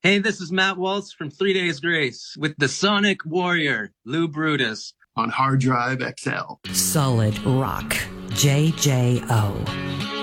Hey, this is Matt Waltz from 3 Days Grace with the Sonic Warrior, Lou Brutus. On Hard Drive XL. Solid Rock, JJO.